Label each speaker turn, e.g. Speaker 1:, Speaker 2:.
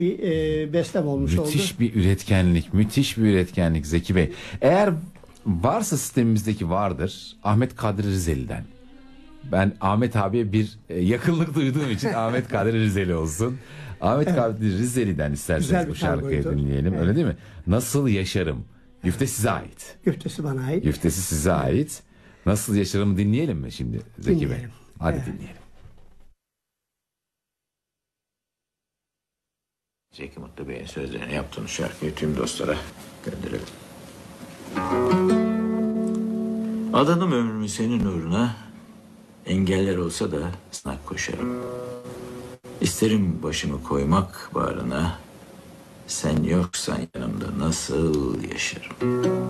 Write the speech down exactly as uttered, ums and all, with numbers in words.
Speaker 1: bir e, bestem olmuş oldu.
Speaker 2: Müthiş bir üretkenlik, müthiş bir üretkenlik Zeki Bey. Eğer varsa sistemimizdeki vardır, Ahmet Kadri Rizeli'den. Ben Ahmet abiye bir e, yakınlık duyduğum için Ahmet Kadri Rizeli olsun. Ahmet
Speaker 1: Evet.
Speaker 2: Kadri Rizeli'den
Speaker 1: Güzel
Speaker 2: isterseniz
Speaker 1: bir
Speaker 2: bu şarkıyı
Speaker 1: tangoydu.
Speaker 2: dinleyelim.
Speaker 1: Evet.
Speaker 2: Öyle değil mi? Nasıl Yaşarım. Güfte size ait.
Speaker 1: Güftesi bana ait.
Speaker 2: Güftesi size ait. Nasıl Yaşarım dinleyelim mi şimdi Zeki Bey?
Speaker 1: Dinleyelim.
Speaker 2: Hadi
Speaker 1: Evet.
Speaker 2: dinleyelim.
Speaker 3: Zeki Mutlu Bey'in sözlerini yaptığınız şarkıyı tüm dostlara gönderelim. Adadım ömrümü senin uğruna, engeller olsa da sınak koşarım. İsterim başımı koymak bağrına, sen yoksan yanımda nasıl yaşarım?